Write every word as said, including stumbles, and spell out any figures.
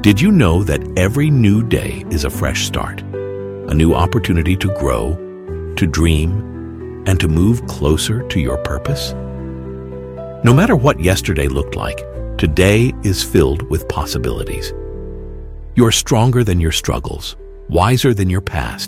Did you know that every new day is a fresh start? A new opportunity to grow, to dream, and to move closer to your purpose? No matter what yesterday looked like, today is filled with possibilities. You're stronger than your struggles, wiser than your past,